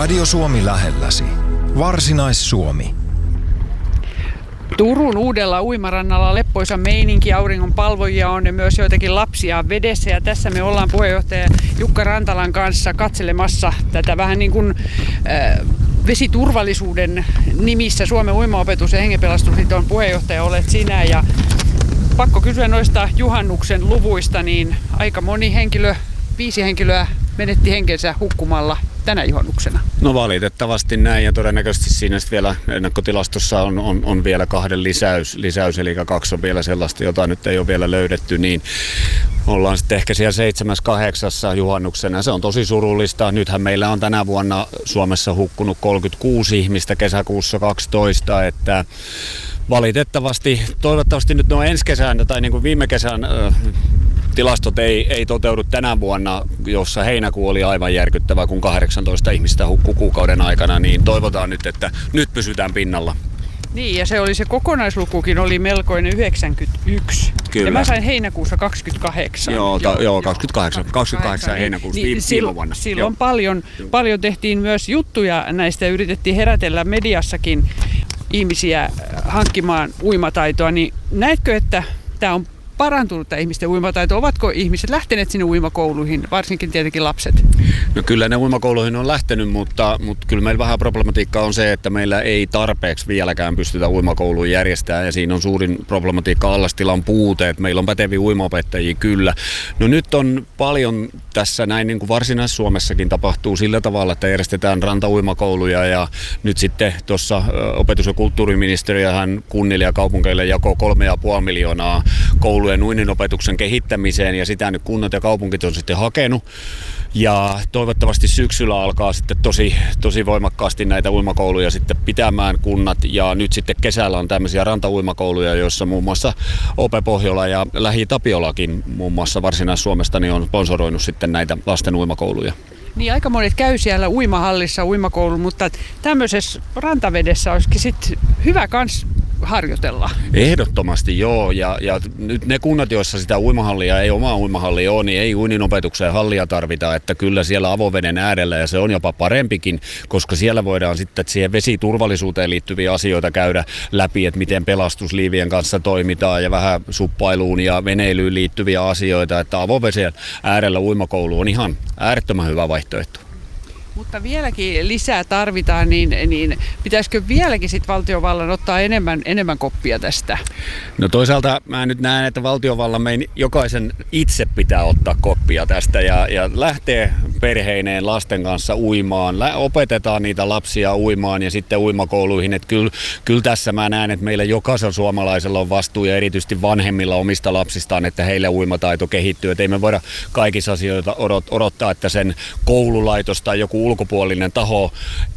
Radio Suomi lähelläsi. Varsinais-Suomi. Turun uudella uimarannalla leppoisa meininki, auringon palvojia on ja myös joitakin lapsia vedessä. Ja tässä me ollaan puheenjohtaja Jukka Rantalan kanssa katselemassa tätä vähän niin kuin vesiturvallisuuden nimissä. Suomen uimaopetus- ja hengenpelastusliiton puheenjohtaja olet sinä. Ja pakko kysyä noista juhannuksen luvuista, niin aika moni henkilö, 5 henkilöä menetti henkensä hukkumalla tänä juhannuksena. No valitettavasti näin, ja todennäköisesti siinä vielä ennakkotilastossa on vielä 2 lisäys, eli 2 on vielä sellaista, jota nyt ei ole vielä löydetty, niin ollaan sitten ehkä siellä 7.8. juhannuksena. Se on tosi surullista. Nythän meillä on tänä vuonna Suomessa hukkunut 36 ihmistä, kesäkuussa 12, että valitettavasti, toivottavasti nyt ensi kesän tai niin kuin viime kesän tilastot ei toteudu tänä vuonna, jossa heinäkuu oli aivan järkyttävä, kun 18 ihmistä hukkui kuukauden aikana, niin toivotaan nyt, että nyt pysytään pinnalla. Niin, ja se kolkonaislukukin oli melkoinen 91. Kyllä. Ja mä sain heinäkuussa 28. Joo, 28 heinäkuussa viime vuonna. Silloin paljon tehtiin myös juttuja näistä ja yritettiin herätellä mediassakin ihmisiä hankkimaan uimataitoa. Niin näetkö, että tämä on parantunut tämä ihmisten uimataito? Ovatko ihmiset lähteneet sinne uimakouluihin, varsinkin tietenkin lapset? No kyllä ne uimakouluihin on lähtenyt, mutta kyllä meillä vähän problematiikka on se, että meillä ei tarpeeksi vieläkään pystytä uimakouluun järjestämään, ja siinä on suurin problematiikka allastilan puute, että meillä on päteviä uimaopettajia kyllä. No nyt on paljon tässä näin niin kuin Varsinais-Suomessakin tapahtuu sillä tavalla, että järjestetään rantauimakouluja, ja nyt sitten tuossa opetus- ja kulttuuriministeriöhän kunnille ja kaupungeille jakoi 3,5 miljoonaa koulujen uininopetuksen kehittämiseen, ja sitä nyt kunnat ja kaupungit on sitten hakenut. Ja toivottavasti syksyllä alkaa sitten tosi voimakkaasti näitä uimakouluja sitten pitämään kunnat, ja nyt sitten kesällä on tämmöisiä rantauimakouluja, joissa muun muassa OP Pohjola ja Lähi-Tapiolakin muun muassa Varsinais-Suomesta niin on sponsoroinut sitten näitä lasten uimakouluja. Niin, aika monet käy siellä uimahallissa uimakoulu, mutta tämmöisessä rantavedessä olisikin sitten hyvä kans harjoitella. Ehdottomasti joo, ja nyt ne kunnat, joissa sitä uimahallia ei omaa uimahallia ole, niin ei uininopetukseen hallia tarvita, että kyllä siellä avoveden äärellä, ja se on jopa parempikin, koska siellä voidaan sitten siihen vesiturvallisuuteen liittyviä asioita käydä läpi, että miten pelastusliivien kanssa toimitaan ja vähän suppailuun ja veneilyyn liittyviä asioita, että avoveden äärellä uimakoulu on ihan äärettömän hyvä vaihtoehto. Mutta vieläkin lisää tarvitaan, niin pitäisikö vieläkin sit valtiovallan ottaa enemmän koppia tästä? No toisaalta mä nyt näen, että valtiovallan jokaisen itse pitää ottaa koppia tästä ja lähtee perheineen lasten kanssa uimaan. Opetetaan niitä lapsia uimaan ja sitten uimakouluihin. Että kyllä tässä mä näen, että meillä jokaisella suomalaisella on vastuu ja erityisesti vanhemmilla omista lapsistaan, että heille uimataito kehittyy. Että ei me voida kaikissa asioita odottaa, että sen koululaitos tai joku ulkopuolinen taho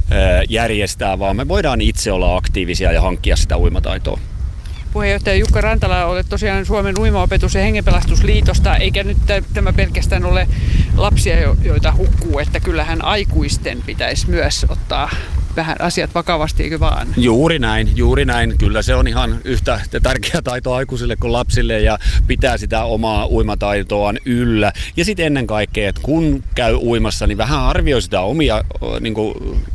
järjestää, vaan me voidaan itse olla aktiivisia ja hankkia sitä uimataitoa. Puheenjohtaja Jukka Rantala, olet tosiaan Suomen uimaopetus- ja hengenpelastusliitosta, eikä nyt tämä pelkästään ole lapsia, joita hukkuu, että kyllähän aikuisten pitäisi myös ottaa vähän asiat vakavasti, eikö vaan? Juuri näin. Kyllä se on ihan yhtä tärkeä taito aikuisille kuin lapsille ja pitää sitä omaa uimataitoaan yllä. Ja sitten ennen kaikkea, että kun käy uimassa, niin vähän arvioi sitä omia niin kuin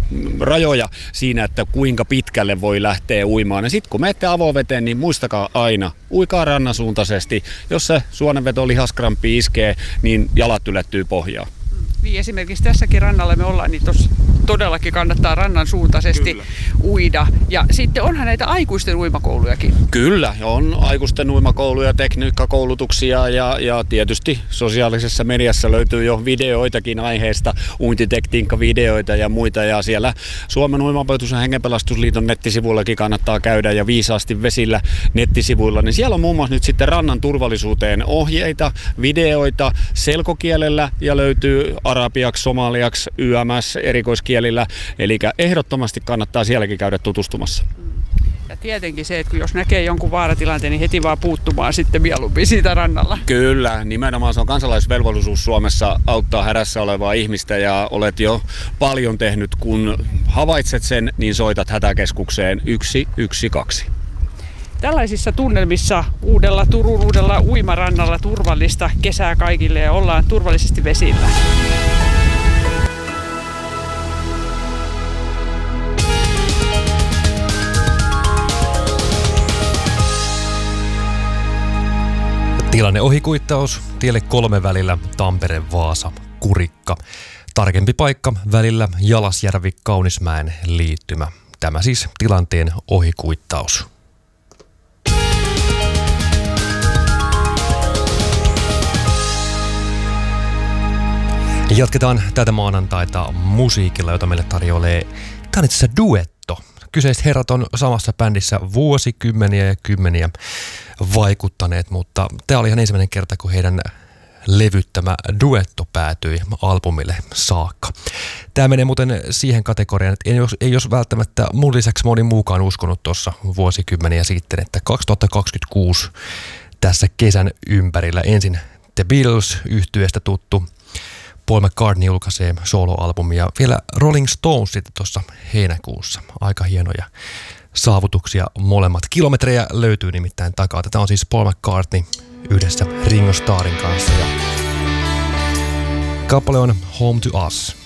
rajoja siinä, että kuinka pitkälle voi lähteä uimaan. Ja sitten kun menette avoveteen, niin muistakaa aina, uikaa rannansuuntaisesti. Jos se suonenveto lihaskrampi iskee, niin jalat ylettyy pohjaan. Niin, esimerkiksi tässäkin rannalla me ollaan, niin todellakin kannattaa rannan suuntaisesti uida. Ja sitten onhan näitä aikuisten uimakoulujakin. Kyllä, on aikuisten uimakouluja, tekniikkakoulutuksia ja tietysti sosiaalisessa mediassa löytyy jo videoitakin aiheesta, uintitekniikkavideoita ja muita. Ja siellä Suomen uimaopetus- ja hengenpelastusliiton nettisivuillakin kannattaa käydä ja Viisaasti vesillä nettisivuilla. Niin siellä on muun muassa nyt sitten rannan turvallisuuteen ohjeita, videoita selkokielellä ja löytyy arabiaksi, somaliaksi, YMS erikoiskielillä. Eli ehdottomasti kannattaa sielläkin käydä tutustumassa. Ja tietenkin se, että jos näkee jonkun vaaratilanteen, niin heti vaan puuttumaan sitten mieluummin siitä rannalla. Kyllä, nimenomaan se on kansalaisvelvollisuus Suomessa auttaa hädässä olevaa ihmistä ja olet jo paljon tehnyt. Kun havaitset sen, niin soitat hätäkeskukseen 112. Tällaisissa tunnelmissa Turun uudella uimarannalla turvallista kesää kaikille ja ollaan turvallisesti vesillä. Tilanne ohikuittaus tielle 3 välillä Tampere-Vaasa-Kurikka. Tarkempi paikka välillä Jalasjärvi-Kaunismäen liittymä. Tämä siis tilanteen ohikuittaus. Jatketaan tätä maanantaita musiikilla, jota meille tarjoilee. Tämä on itse asiassa duetto. Kyseiset herrat on samassa bändissä vuosikymmeniä ja kymmeniä vaikuttaneet, mutta tämä oli ihan ensimmäinen kerta, kun heidän levyttämä duetto päätyi albumille saakka. Tämä menee muuten siihen kategoriaan, että ei olisi välttämättä mun lisäksi moni muukaan uskonut tuossa vuosikymmeniä sitten, että 2026 tässä kesän ympärillä ensin The Beatles -yhtyeestä tuttu Paul McCartney julkaisee soloalbumia ja vielä Rolling Stones sitten tuossa heinäkuussa. Aika hienoja saavutuksia molemmat. Kilometrejä löytyy nimittäin takaa. Tätä on siis Paul McCartney yhdessä Ringo Starrin kanssa ja kappale on Home to Us.